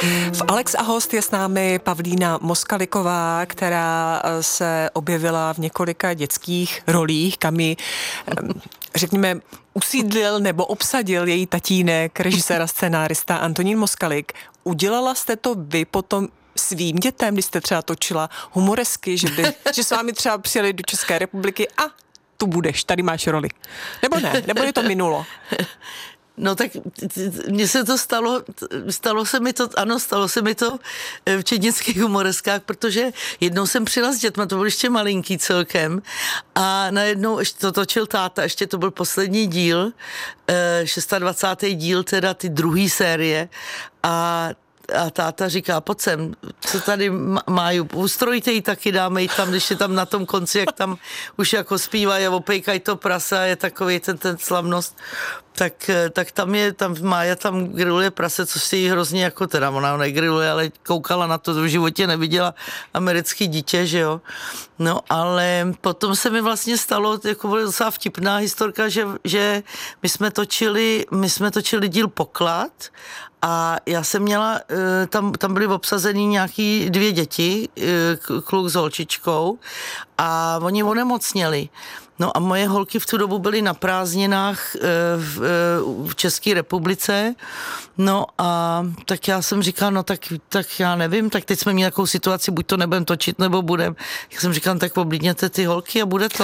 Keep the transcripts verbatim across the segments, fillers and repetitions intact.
V Alex a host je s námi Pavlína Moskaliková, která se objevila v několika dětských rolích, kam ji, řekněme, usídlil nebo obsadil její tatínek, režisér a scénárista Antonín Moskalik. Udělala jste to vy potom svým dětem, když jste třeba točila humoresky, že, by, že s vámi třeba přijeli do České republiky a tu budeš, tady máš roli. Nebo ne, nebo je to minulo? No tak mně se to stalo, stalo se mi to, ano, stalo se mi to v četnických humoreskách, protože jednou jsem přijela s dětma, to byl ještě malinký celkem a najednou ještě to točil táta, ještě to byl poslední díl, dvacátý šestý díl, teda ty druhý série a A táta říká, pojď sem, co tady mají, ustrojte ji taky, dáme ji tam, když je tam na tom konci, jak tam už jako zpívají a opejkají to prasa, je takový ten, ten slavnost, tak, tak tam je, tam Mája tam grilluje prase, což si jí hrozně jako, teda ona negrilluje, ale koukala na to, v životě neviděla americký dítě, že jo. No, ale potom se mi vlastně stalo, jako byla docela vtipná historka, že, že my jsme točili, my jsme točili díl Poklad a já jsem měla, tam, tam byly obsazený nějaký dvě děti, kluk s holčičkou a oni onemocněli. No a moje holky v tu dobu byly na prázdninách v, v České republice, no a tak já jsem říkala, no tak, tak já nevím, tak teď jsme měli takovou situaci, buď to nebudem točit, nebo budem. Jak jsem říkala, tak oblídněte ty holky a bude to.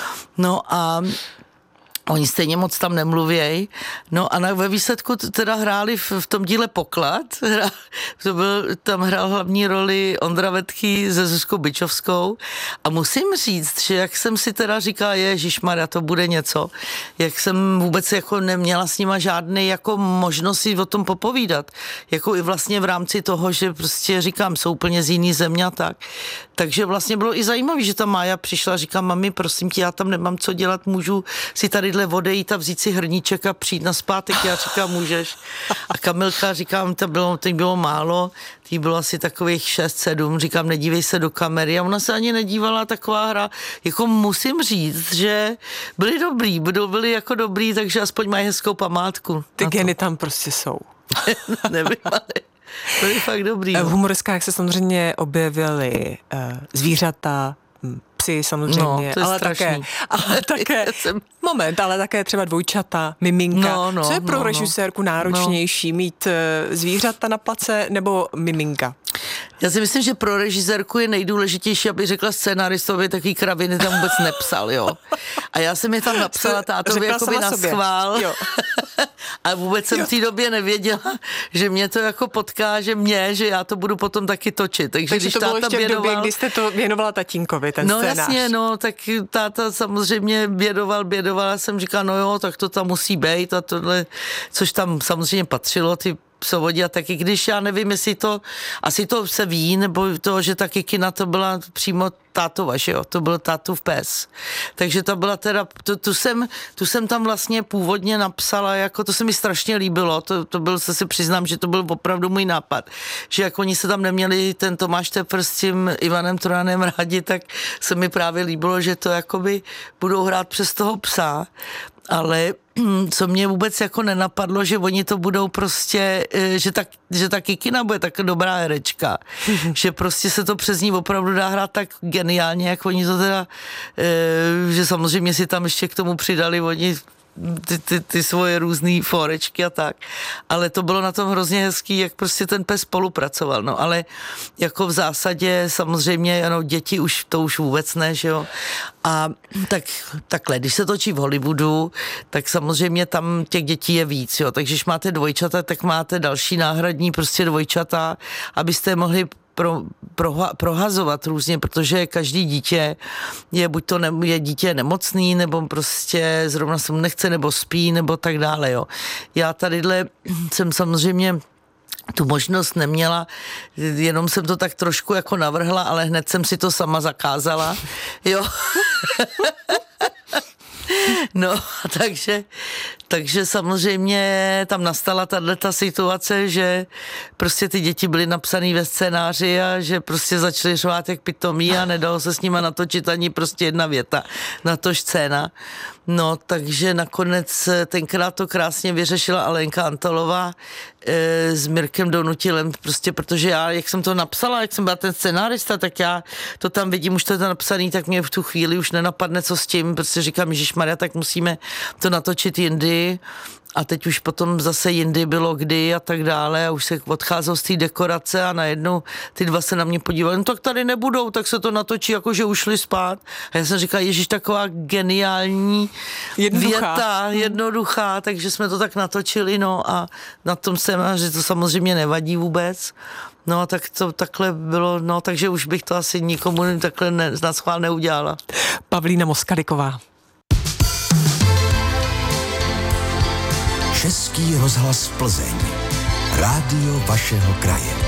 No a oni stejně moc tam nemluvěj. No a na, ve výsledku teda hráli v, v tom díle Poklad. Hra, to byl, tam hrál hlavní roli Ondra Vetký se Zuzkou Byčovskou. A musím říct, že jak jsem si teda říkala, ježišmarja, to bude něco, jak jsem vůbec jako neměla s nima žádný jako možnost si o tom popovídat. Jako i vlastně v rámci toho, že prostě říkám, jsou úplně z jiný země a tak. Takže vlastně bylo i zajímavé, že ta Mája přišla a říká, mami, prosím tě, já tam nemám co dělat, můžu si tady odejít a vzít si hrníček a přijít na zpátek. Já říkám, můžeš. A Kamilka, říkám, to bylo, to bylo málo, tý bylo asi takových šest sedm, říkám, nedívej se do kamery. A ona se ani nedívala, taková hra. Jako musím říct, že byli dobrý, byli jako dobrý, takže aspoň mají hezkou památku. Ty geny tam prostě jsou. Nevím, ale byli fakt dobrý. V humoreskách se samozřejmě objevily uh, zvířata, psy samozřejmě, no, ale také, ale také, moment, ale také třeba dvojčata, miminka. No, no, Co je pro no, režisérku náročnější, no. mít uh, zvířata na place nebo miminka? Já si myslím, že pro režisérku je nejdůležitější, aby řekla scénáristovi, takový kraviny tam vůbec nepsal, jo. A já jsem je tam napsala tátovi jakoby na schvál. A vůbec jsem v té době nevěděla, že mě to jako potká, že mě, že já to budu potom taky točit. Takže, Takže když to bylo táta ještě věnoval... v době, kdy jste to věnovala tatínkovi, ten no, scénář. No jasně, no, tak táta samozřejmě bědoval, bědoval, já jsem říkala, no jo, tak to tam musí být a tohle, což tam samozřejmě patřilo, ty psovodí a taky, když já nevím, jestli to, asi to se ví, nebo to, že ta kikina to byla přímo tátova, že jo, to byl tátův pes. Takže to byla teda, tu, tu, jsem, tu jsem tam vlastně původně napsala, jako to se mi strašně líbilo, to, to byl, se si přiznám, že to byl opravdu můj nápad, že jako oni se tam neměli ten Tomáš Tepr s tím Ivanem Trojanem rádi, tak se mi právě líbilo, že to jakoby budou hrát přes toho psa, ale co mě vůbec jako nenapadlo, že oni to budou prostě, že ta, že ta Kikina bude tak dobrá herečka, že prostě se to přes ní opravdu dá hrát tak geniálně, jak oni to teda, že samozřejmě si tam ještě k tomu přidali oni ty, ty, ty svoje různý forečky a tak. Ale to bylo na tom hrozně hezký, jak prostě ten pes spolupracoval. No ale jako v zásadě samozřejmě, ano, děti už, to už vůbec ne, že jo. A tak, takhle, když se točí v Hollywoodu, tak samozřejmě tam těch dětí je víc, jo. Takže když máte dvojčata, tak máte další náhradní prostě dvojčata, abyste je mohli Pro, proha, prohazovat různě, protože každý dítě je buď to ne, je dítě nemocný, nebo prostě zrovna se mu nechce, nebo spí, nebo tak dále, jo. Já tadyhle jsem samozřejmě tu možnost neměla, jenom jsem to tak trošku jako navrhla, ale hned jsem si to sama zakázala, jo. No, takže, takže samozřejmě tam nastala tato situace, že prostě ty děti byly napsané ve scénáři a že prostě začaly řvát jak pitomí a nedalo se s nima natočit ani prostě jedna věta, natož scéna. No, takže nakonec tenkrát to krásně vyřešila Alenka Antalová e, s Mirkem Donutilem, prostě protože já, jak jsem to napsala, jak jsem byla ten scenárista, tak já to tam vidím, už to je to napsaný, tak mě v tu chvíli už nenapadne, co s tím, prostě říkám, ježišmarja, tak musíme to natočit jindy. A teď už potom zase jindy bylo kdy a tak dále a už se odcházel z té dekorace a najednou ty dva se na mě podívali, no tak tady nebudou, tak se to natočí, jako že ušli spát. A já jsem říkala, ježiš, taková geniální jednoduchá. věta, jednoduchá, takže jsme to tak natočili, no a na tom jsem, že to samozřejmě nevadí vůbec. No a tak to takhle bylo, no takže už bych to asi nikomu takhle ne, na schvál neudělala. Pavlína Moskaliková. Český rozhlas Plzeň. Rádio vašeho kraje.